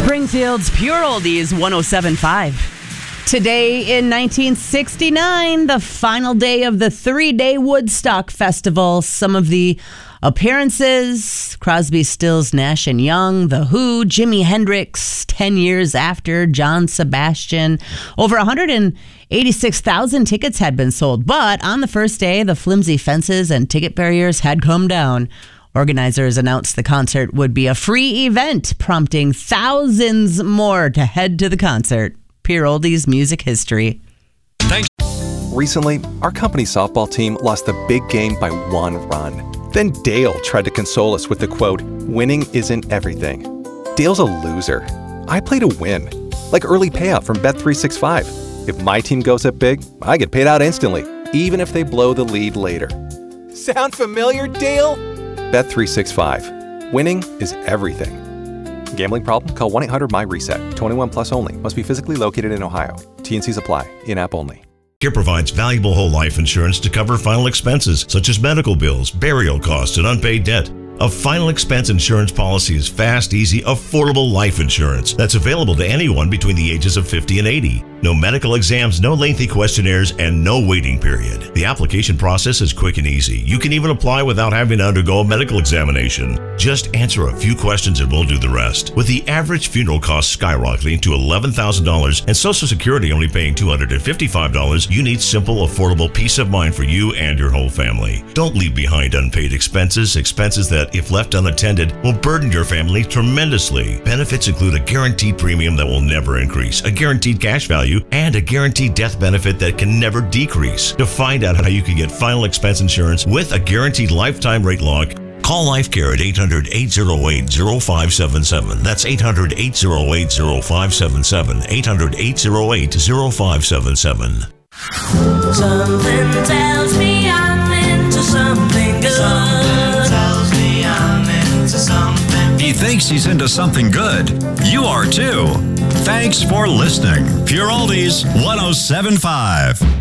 Springfield's Pure Oldies 107.5. Today in 1969, the final day of the 3-day Woodstock Festival. Some of the appearances: Crosby, Stills, Nash & Young, The Who, Jimi Hendrix, 10 years after, John Sebastian. Over 186,000 tickets had been sold, but on the first day, the flimsy fences and ticket barriers had come down. Organizers announced the concert would be a free event, prompting thousands more to head to the concert. Pure Oldies music history. Thanks. Recently, our company's softball team lost the big game by 1 run. Then Dale tried to console us with the quote, "Winning isn't everything." Dale's a loser. I play to win, like early payout from Bet365. If my team goes up big, I get paid out instantly, even if they blow the lead later. Sound familiar, Dale? Bet365. Winning is everything. Gambling problem? Call 1-800-MY-RESET. 21 plus only. Must be physically located in Ohio. T&Cs apply. In-app only. Care provides valuable whole life insurance to cover final expenses such as medical bills, burial costs, and unpaid debt. A final expense insurance policy is fast, easy, affordable life insurance that's available to anyone between the ages of 50 and 80. No medical exams, no lengthy questionnaires, and no waiting period. The application process is quick and easy. You can even apply without having to undergo a medical examination. Just answer a few questions and we'll do the rest. With the average funeral cost skyrocketing to $11,000 and Social Security only paying $255, you need simple, affordable peace of mind for you and your whole family. Don't leave behind unpaid expenses that, if left unattended, will burden your family tremendously. Benefits include a guaranteed premium that will never increase, a guaranteed cash value, and a guaranteed death benefit that can never decrease. To find out how you can get final expense insurance with a guaranteed lifetime rate lock, call LifeCare at 800-808-0577. That's 800-808-0577. 800-808-0577. Something tells me I'm into something good. Something tells me I'm into something. He thinks he's into something good. You are too. Thanks for listening. Pure Oldies 107.5.